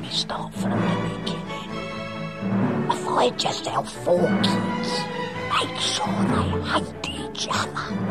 me start from the beginning. If I just help 4 kids make sure they hate each other,